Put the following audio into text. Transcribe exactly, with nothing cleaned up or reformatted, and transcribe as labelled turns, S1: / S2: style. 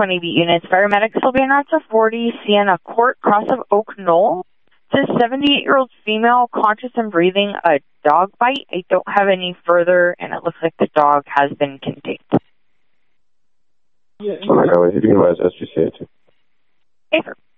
S1: twenty beat units. Paramedics will be in route to forty Sienna Court, cross of Oak Knoll. It's a seventy-eight-year-old female, conscious and breathing, a dog bite. I don't have any further, and it looks like the dog has been contained.
S2: Yeah. All right, you can advise S G C A too.
S1: Hey, sir.